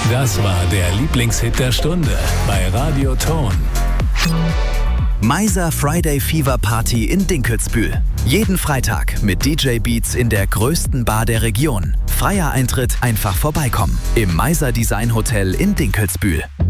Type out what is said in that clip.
Das war der Lieblingshit der Stunde bei Radio Ton. Meiser Friday Fever Party in Dinkelsbühl. Jeden Freitag mit DJ Beats in der größten Bar der Region. Freier Eintritt, einfach vorbeikommen. Im Meiser Design Hotel in Dinkelsbühl.